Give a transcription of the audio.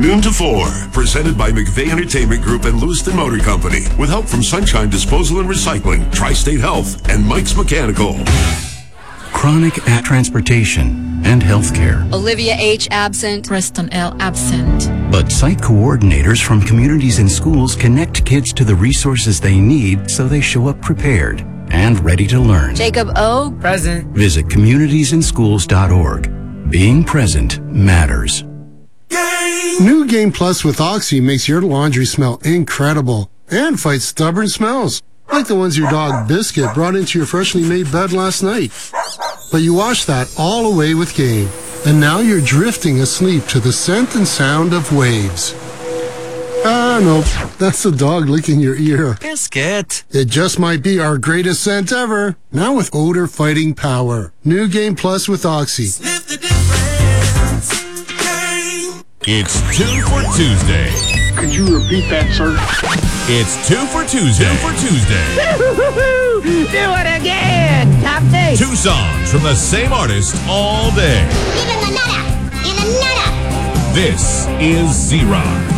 Noon to 4. Presented by McVeigh Entertainment Group and Lewiston Motor Company. With help from Sunshine Disposal and Recycling, Tri-State Health, and Mike's Mechanical. Chronic transportation and healthcare. Olivia H. absent. Preston L. absent. But site coordinators from communities and schools connect kids to the resources they need so they show up prepared and ready to learn. Jacob O. Present. Visit communitiesinschools.org. Being present matters. New Game Plus with Oxy makes your laundry smell incredible and fights stubborn smells, like the ones your dog Biscuit brought into your freshly made bed last night. But you wash that all away with Game, and now you're drifting asleep to the scent and sound of waves. Ah, no, that's the dog licking your ear. Biscuit. It just might be our greatest scent ever, now with odor-fighting power. New Game Plus with Oxy. It's 2 for Tuesday. Could you repeat that, sir? It's 2 for Tuesday. 2 for Tuesday. Do it again! Top 2. 2 songs from the same artist all day. Give him the nutter! And the nutter! This is Z-Rock.